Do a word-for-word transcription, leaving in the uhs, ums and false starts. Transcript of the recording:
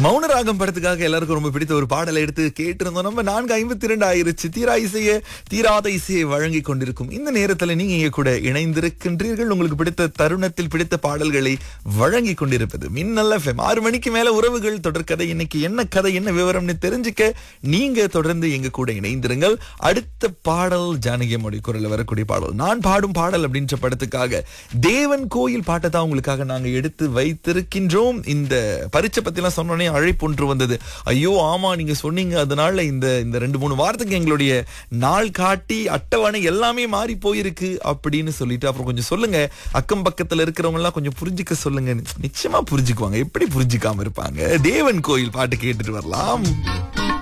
மௌனராகம் படத்துக்காக எல்லாருக்கும் ரொம்ப பிடித்த ஒரு பாடலை எடுத்து கேட்டிருந்தோம். நம்ம நான்கு ஐம்பத்தி இரண்டு ஆயிருச்சு. தீரா இசையை தீராத இசையை வழங்கி கொண்டிருக்கும் இந்த நேரத்துல நீங்க இங்க கூட இணைந்திருக்கின்றீர்கள். உங்களுக்கு பிடித்த தருணத்தில் பிடித்த பாடல்களை வழங்கி கொண்டிருப்பது மின்னல் எஃப்எம். ஆறு மணிக்கு மேல உறவுகள் தொடர்கதை. இன்னைக்கு என்ன கதை என்ன விவரம்னு தெரிஞ்சுக்க நீங்க தொடர்ந்து எங்க கூட இணைந்திருங்கள். அடுத்த பாடல் ஜானகி அம்மாவுடைய குரல்ல வரக்கூடிய பாடல் நான் பாடும் பாடல் அப்படின்ற படத்துக்காக தேவன் கோயில் பாட்டை தான் உங்களுக்காக நாங்க எடுத்து வைத்திருக்கின்றோம். இந்த பரீட்சை பத்தி எல்லாம் சொன்னோன்னே அழைப்பு ஒன்று வந்தது. ஐயோ ஆமா நீங்க சொன்னீங்க, அதனால இந்த இந்த ரெண்டு மூணு வாரத்துக்கு எங்களுடைய நாள் காட்டி அட்டவணை எல்லாமே மாறி போயிருக்கு அப்படின்னு சொல்லிட்டு அப்புறம் கொஞ்சம் சொல்லுங்க, அக்கம் பக்கத்துல இருக்கிறவங்க எல்லாம் கொஞ்சம் புரிஞ்சுக்க சொல்லுங்க. நிச்சயமா புரிஞ்சுக்குவாங்க, எப்படி புரிஞ்சுக்காம இருப்பாங்க. தேவன் கோயில் பாட்டு கேட்டுட்டு வரலாம்.